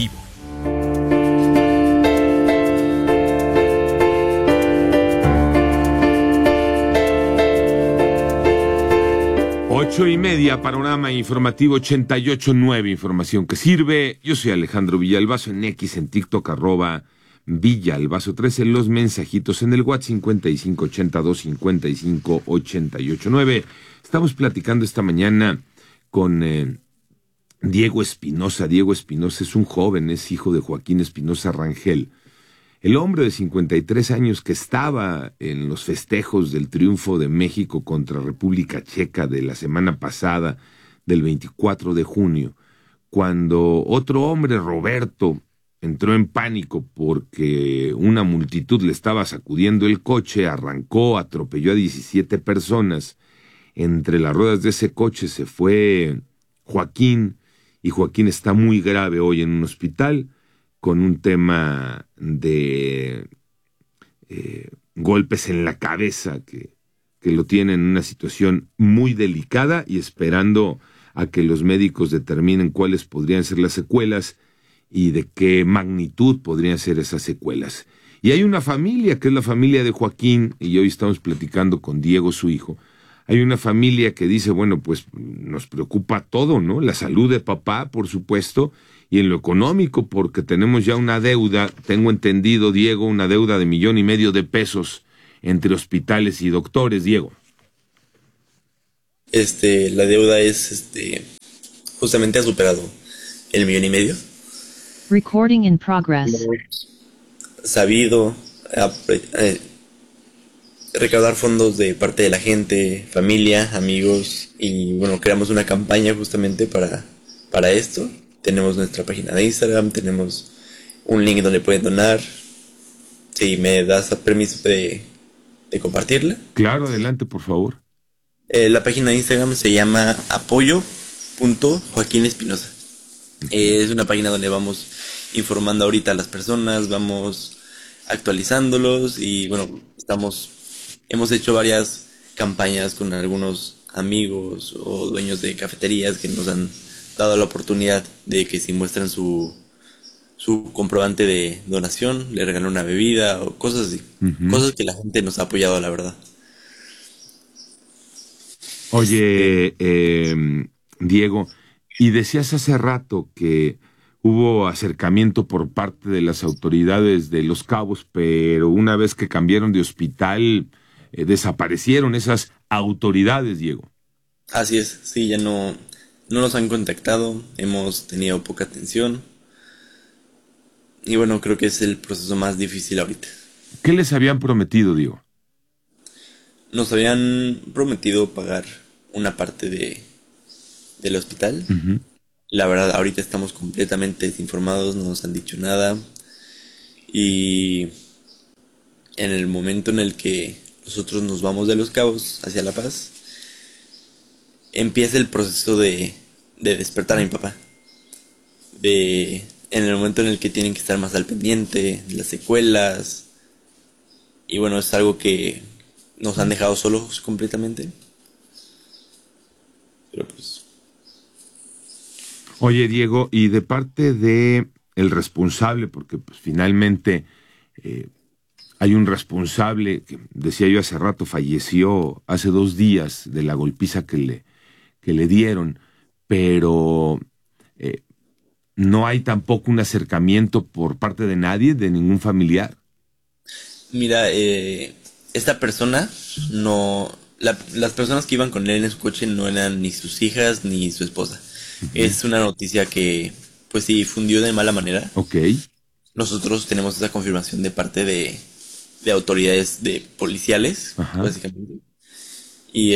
informativo. Ocho y media, panorama informativo 88.9, información que sirve. Yo soy Alejandro Villalbazo, en X, en TikTok, @Villalbazo13, los mensajitos en el WhatsApp 5582-5588.9. Estamos platicando esta mañana con Diego Espinosa. Diego Espinosa es un joven, es hijo de Joaquín Espinosa Rangel. El hombre de 53 años que estaba en los festejos del triunfo de México contra República Checa de la semana pasada, del 24 de junio, cuando otro hombre, Roberto, entró en pánico porque una multitud le estaba sacudiendo el coche, arrancó, atropelló a 17 personas. Entre las ruedas de ese coche se fue Joaquín, y Joaquín está muy grave hoy en un hospital, con un tema de golpes en la cabeza que lo tienen en una situación muy delicada y esperando a que los médicos determinen cuáles podrían ser las secuelas y de qué magnitud podrían ser esas secuelas. Y hay una familia, que es la familia de Joaquín, y hoy estamos platicando con Diego, su hijo. Hay una familia que dice, bueno, pues nos preocupa todo, ¿no? La salud de papá, por supuesto, y en lo económico, porque tenemos ya una deuda, tengo entendido, Diego, una deuda de 1.5 millones de pesos entre hospitales y doctores, Diego. La deuda es, justamente ha superado el 1.5 millones. Recording in progress. Hemos sabido recaudar fondos de parte de la gente, familia, amigos, y bueno, creamos una campaña justamente para esto. Tenemos nuestra página de Instagram, tenemos un link donde pueden donar. Si me das permiso de compartirla. Claro, adelante, por favor. La página de Instagram se llama apoyo.joaquinespinosa. Es una página donde vamos informando ahorita a las personas, vamos actualizándolos y bueno, hemos hecho varias campañas con algunos amigos o dueños de cafeterías que nos han dado la oportunidad de que si muestran su comprobante de donación, le regalan una bebida o cosas así. Uh-huh. Cosas que la gente nos ha apoyado, la verdad. Oye, Diego, y decías hace rato que hubo acercamiento por parte de las autoridades de Los Cabos, pero una vez que cambiaron de hospital, desaparecieron esas autoridades, Diego. Así es, sí, ya no nos han contactado, hemos tenido poca atención. Y bueno, creo que es el proceso más difícil ahorita. ¿Qué les habían prometido, Diego? Nos habían prometido pagar una parte del hospital. Uh-huh. La verdad, ahorita estamos completamente desinformados, no nos han dicho nada. Y en el momento en el que nosotros nos vamos de Los Cabos hacia La Paz, empieza el proceso de despertar a mi papá. En el momento en el que tienen que estar más al pendiente de las secuelas. Y bueno, es algo que nos han dejado solos completamente. Pero pues... Oye, Diego, y de parte de el responsable, porque pues finalmente hay un responsable que, decía yo hace rato, falleció hace 2 días de la golpiza que le dieron, pero... ¿no hay tampoco un acercamiento por parte de nadie, de ningún familiar? Mira, esta persona no... las personas que iban con él en su coche no eran ni sus hijas ni su esposa. Uh-huh. Es una noticia que, pues sí, difundió de mala manera. Ok. Nosotros tenemos esa confirmación de parte de autoridades policiales, uh-huh, básicamente. Y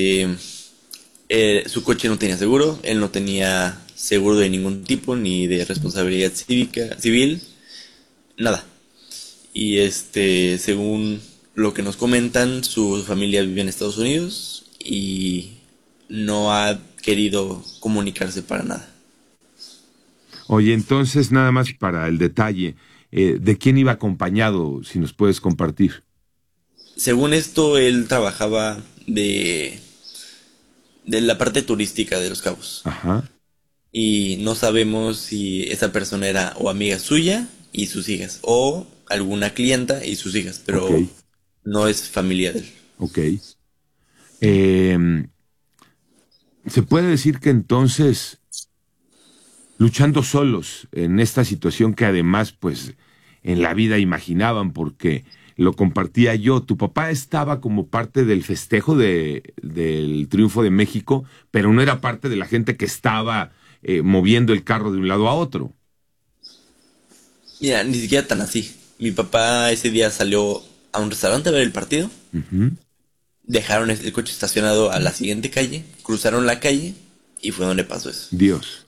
su coche no tenía seguro, él no tenía seguro de ningún tipo, ni de responsabilidad civil, nada. Y según lo que nos comentan, su familia vive en Estados Unidos y no ha querido comunicarse para nada. Oye, entonces nada más para el detalle, ¿de quién iba acompañado, si nos puedes compartir? Según esto, él trabajaba de la parte turística de Los Cabos. Ajá. y no sabemos si esa persona era o amiga suya y sus hijas, o alguna clienta y sus hijas, pero Ok. no es familia de él. Ok. Eh, Se puede decir que entonces, luchando solos en esta situación que además, pues, en la vida imaginaban, porque lo compartía yo, tu papá estaba como parte del festejo del triunfo de México, pero no era parte de la gente que estaba moviendo el carro de un lado a otro. Mira, ni siquiera tan así. Mi papá ese día salió a un restaurante a ver el partido, Ujú. dejaron el coche estacionado a la siguiente calle, cruzaron la calle y fue donde pasó eso. Dios.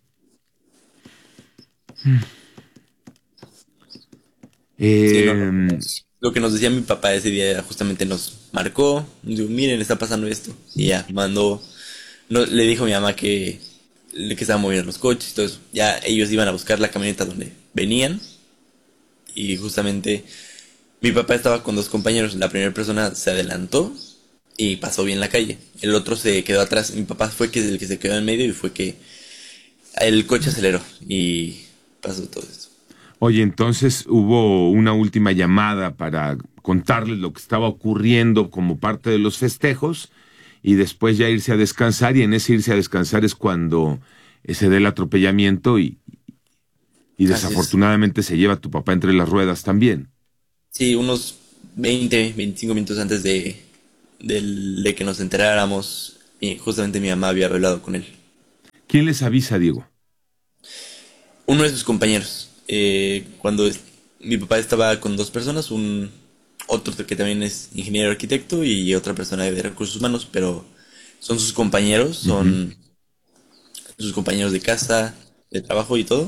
Sí, Eh, no, no. Lo que nos decía mi papá ese día era justamente nos marcó, nos dijo, miren, está pasando esto. Y ya, mandó, le dijo a mi mamá que estaban moviendo los coches y todo eso. Ya ellos iban a buscar la camioneta donde venían y justamente mi papá estaba con dos compañeros. La primera persona se adelantó y pasó bien la calle. El otro se quedó atrás. Mi papá fue el que se quedó en medio y fue que el coche aceleró y pasó todo esto. Oye, entonces hubo una última llamada para contarles lo que estaba ocurriendo como parte de los festejos y después ya irse a descansar, y en ese irse a descansar es cuando se da el atropellamiento y Así es. desafortunadamente se lleva a tu papá entre las ruedas también. Sí, unos 25 minutos antes de que nos enteráramos, y justamente mi mamá había hablado con él. ¿Quién les avisa, Diego? Uno de sus compañeros, cuando mi papá estaba con dos personas, otro que también es ingeniero arquitecto y otra persona de recursos humanos, pero son sus compañeros, son sus compañeros de casa, de trabajo y todo.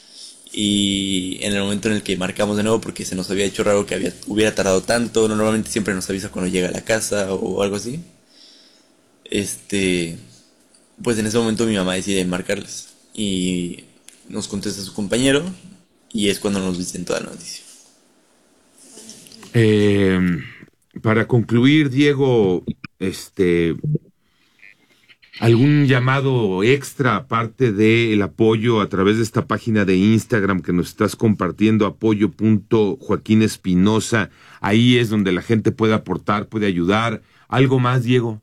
Y en el momento en el que marcamos de nuevo, porque se nos había hecho raro que hubiera tardado tanto, normalmente siempre nos avisa cuando llega a la casa o algo así. Pues en ese momento mi mamá decide marcarles y nos contesta su compañero y es cuando nos dicen toda la noticia. Eh, para concluir, Diego, ¿algún llamado extra aparte del apoyo a través de esta página de Instagram que nos estás compartiendo, apoyo.joaquinespinosa? Ahí es donde la gente puede aportar, puede ayudar. ¿Algo más, Diego?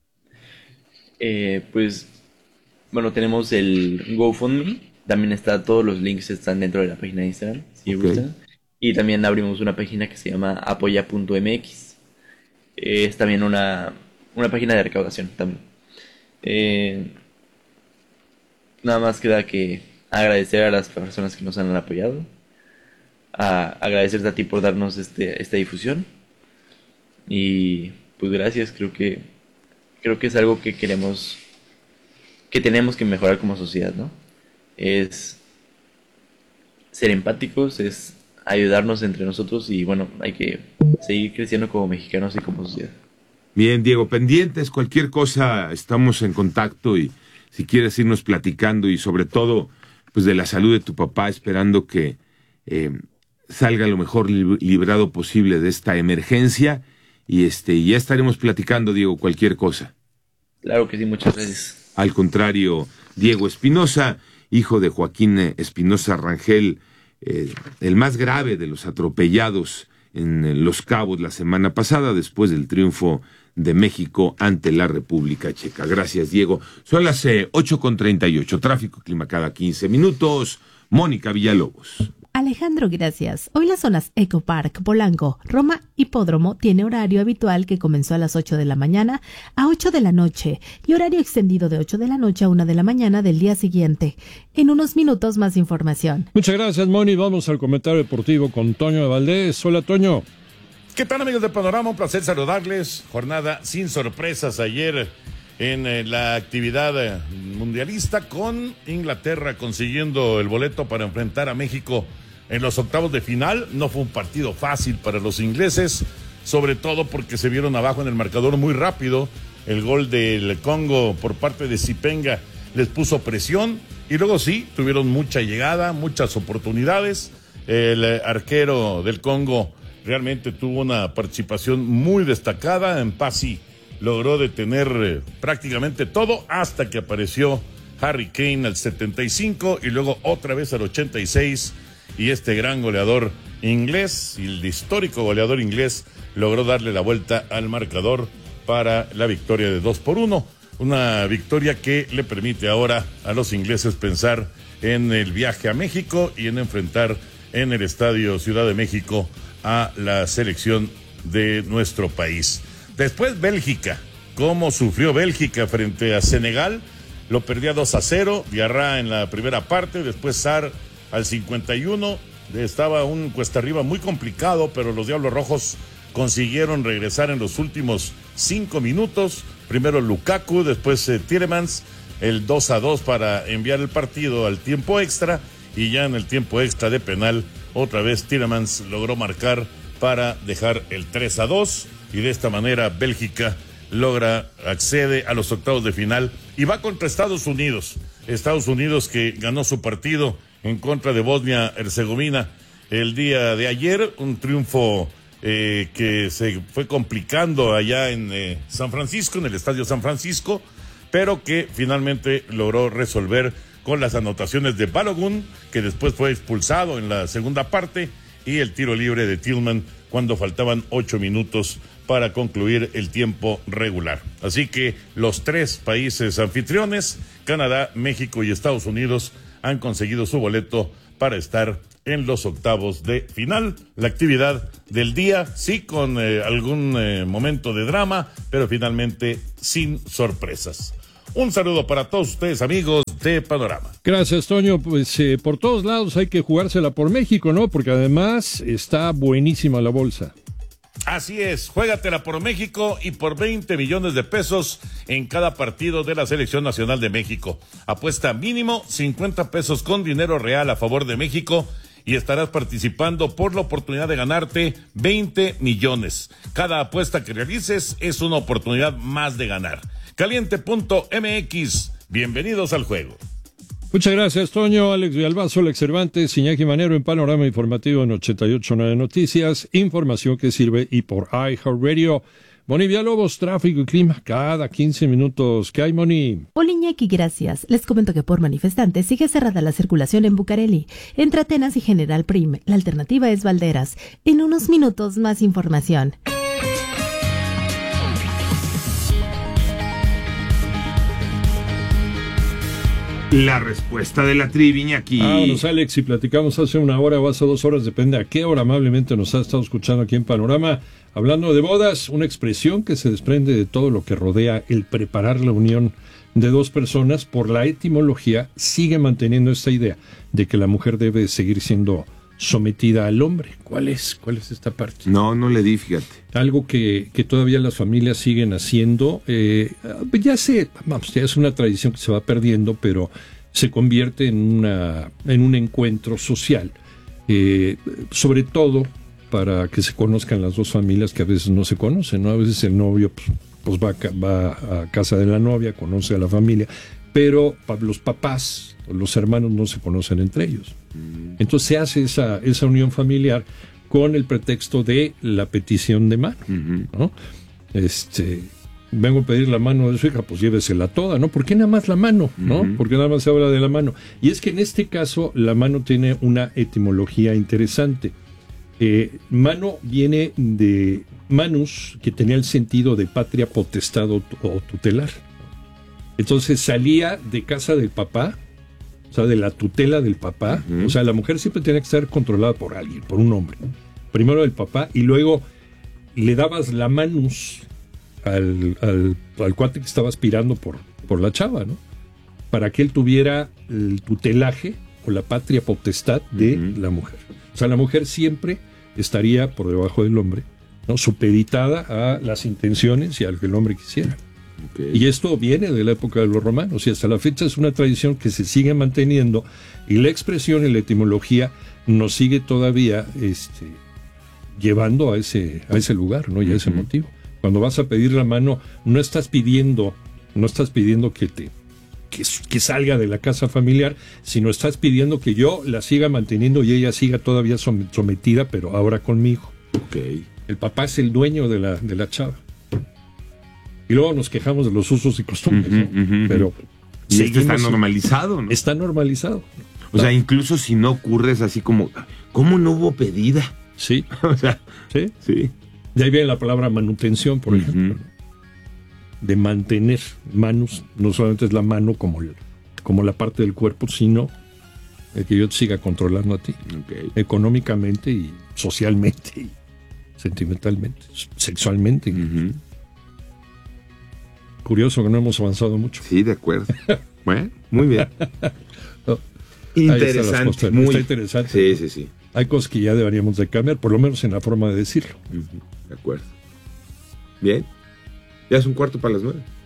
Pues bueno, tenemos el GoFundMe, también todos los links están dentro de la página de Instagram, si Ok. gustan. Y también abrimos una página que se llama apoya.mx. Es también una página de recaudación también. Eh, Nada más queda que agradecer a las personas que nos han apoyado, agradecerte a ti por darnos esta difusión y pues gracias. Creo que es algo que tenemos que mejorar como sociedad, ¿no? Es ser empáticos, es ayudarnos entre nosotros y bueno, hay que seguir creciendo como mexicanos y como sociedad. Bien, Diego, pendientes, cualquier cosa, estamos en contacto, y si quieres irnos platicando y sobre todo, pues de la salud de tu papá, esperando que salga lo mejor librado posible de esta emergencia, y ya estaremos platicando, Diego, cualquier cosa. Claro que sí, muchas gracias. Al contrario, Diego Espinosa, hijo de Joaquín Espinosa Rangel, el más grave de los atropellados en Los Cabos la semana pasada, después del triunfo de México ante la República Checa. Gracias, Diego. Son las 8:38. Tráfico, clima cada 15 minutos. Mónica Villalobos. Alejandro, gracias. Hoy las zonas Eco Park, Polanco, Roma, Hipódromo tiene horario habitual que comenzó a las 8 de la mañana a 8 de la noche y horario extendido de 8 de la noche a 1 de la mañana del día siguiente. En unos minutos más información. Muchas gracias, Moni. Vamos al comentario deportivo con Toño de Valdés. Hola, Toño. ¿Qué tal, amigos de Panorama? Un placer saludarles. Jornada sin sorpresas ayer en la actividad mundialista, con Inglaterra consiguiendo el boleto para enfrentar a México en los octavos de final. No fue un partido fácil para los ingleses, sobre todo porque se vieron abajo en el marcador muy rápido. El gol del Congo por parte de Zipenga les puso presión y luego sí, tuvieron mucha llegada, muchas oportunidades. El arquero del Congo realmente tuvo una participación muy destacada. En Pasi logró detener prácticamente todo hasta que apareció Harry Kane al 75 y luego otra vez al 86, y este gran goleador inglés, y el histórico goleador inglés, logró darle la vuelta al marcador para la victoria de 2-1, una victoria que le permite ahora a los ingleses pensar en el viaje a México y en enfrentar en el Estadio Ciudad de México a la selección de nuestro país. Después Bélgica, cómo sufrió Bélgica frente a Senegal, lo perdía 2-0, Diarra en la primera parte, después Sarr al 51, estaba un cuesta arriba muy complicado, pero los Diablos Rojos consiguieron regresar en los últimos 5 minutos, primero Lukaku, después Tielemans, el 2-2 para enviar el partido al tiempo extra, y ya en el tiempo extra de penal, otra vez Tielemans logró marcar para dejar el 3-2, y de esta manera Bélgica accede a los octavos de final y va contra Estados Unidos que ganó su partido en contra de Bosnia-Herzegovina el día de ayer, un triunfo que se fue complicando allá en San Francisco, en el Estadio San Francisco, pero que finalmente logró resolver con las anotaciones de Balogun, que después fue expulsado en la segunda parte, y el tiro libre de Tillman cuando faltaban 8 minutos para concluir el tiempo regular. Así que los 3 países anfitriones, Canadá, México y Estados Unidos, han conseguido su boleto para estar en los octavos de final. La actividad del día, sí, con algún momento de drama, pero finalmente sin sorpresas. Un saludo para todos ustedes, amigos de Panorama. Gracias, Toño. Pues por todos lados hay que jugársela por México, ¿no? Porque además está buenísima la bolsa. Así es, juégatela por México y por 20 millones de pesos en cada partido de la Selección Nacional de México. Apuesta mínimo 50 pesos con dinero real a favor de México y estarás participando por la oportunidad de ganarte 20 millones. Cada apuesta que realices es una oportunidad más de ganar. Caliente.mx, bienvenidos al juego. Muchas gracias, Toño. Alex Villalbazo, Alex Cervantes, Iñaki Manero en Panorama Informativo en 88.9 Noticias. Información que sirve y por iHeartRadio. Moni Villalobos, tráfico y clima cada 15 minutos. ¿Qué hay, Moni? Hola, Iñaki, gracias. Les comento que por manifestantes sigue cerrada la circulación en Bucareli, entre Atenas y General Prim. La alternativa es Valderas. En unos minutos más información. La respuesta de la trivia aquí. Vámonos, Alex, si platicamos hace 1 hora o hace 2 horas, depende a qué hora amablemente nos ha estado escuchando aquí en Panorama. Hablando de bodas, una expresión que se desprende de todo lo que rodea el preparar la unión de 2 personas. Por la etimología, sigue manteniendo esta idea de que la mujer debe seguir siendo sometida al hombre. ¿Cuál es esta parte? No le di, fíjate. Algo que todavía las familias siguen haciendo, ya es una tradición que se va perdiendo, pero se convierte en un encuentro social, sobre todo para que se conozcan las 2 familias que a veces no se conocen, ¿no? A veces el novio pues va a casa de la novia, conoce a la familia, pero los papás o los hermanos no se conocen entre ellos. Entonces se hace esa unión familiar con el pretexto de la petición de mano, ¿no? Vengo a pedir la mano de su hija, pues llévesela toda, ¿no? ¿Por qué nada más la mano, no? ¿Por qué nada más se habla de la mano? Y es que en este caso la mano tiene una etimología interesante. Mano viene de manus, que tenía el sentido de patria, potestad o tutelar. Entonces salía de casa del papá, o sea, de la tutela del papá. O sea, la mujer siempre tenía que estar controlada por alguien, por un hombre. Primero el papá y luego le dabas la manus al cuate que estaba aspirando por la chava, ¿no? Para que él tuviera el tutelaje o la patria potestad de la mujer. O sea, la mujer siempre estaría por debajo del hombre, ¿no? Supeditada a las intenciones y a lo que el hombre quisiera. Okay. Y esto viene de la época de los romanos y hasta la fecha es una tradición que se sigue manteniendo y la expresión y la etimología nos sigue todavía llevando a ese lugar, ¿no? Y a ese motivo. Cuando vas a pedir la mano, no estás pidiendo que salga de la casa familiar, sino estás pidiendo que yo la siga manteniendo y ella siga todavía sometida, pero ahora conmigo. Okay. El papá es el dueño de la chava. Y luego nos quejamos de los usos y costumbres, ¿no? Pero Y esto está seguimos- normalizado, ¿no? Está normalizado. O sea, incluso si no ocurre es así como, ¿cómo no hubo pedida? Sí, O sea, sí. sí. De ahí viene la palabra manutención, por Ujú. ejemplo. ¿no? De mantener manos, no solamente es la mano como la parte del cuerpo, sino el que yo te siga controlando a ti, Ok. económicamente y socialmente y sentimentalmente, sexualmente. Ujú. Curioso que no hemos avanzado mucho. Sí, de acuerdo. Bueno, muy bien. Ahí están las Interesante. cosas. Muy Está interesante. Sí, sí, sí. Hay cosas que ya deberíamos de cambiar, por lo menos en la forma de decirlo. Ujú. De acuerdo. Bien. Ya es 8:45.